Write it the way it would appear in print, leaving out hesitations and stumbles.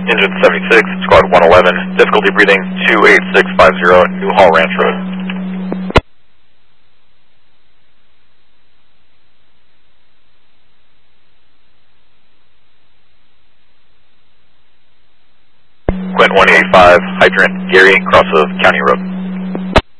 Engine 76, Squad 111, difficulty breathing 28650, New Hall Ranch Road. Quint 185, hydrant Gary, cross of County Road.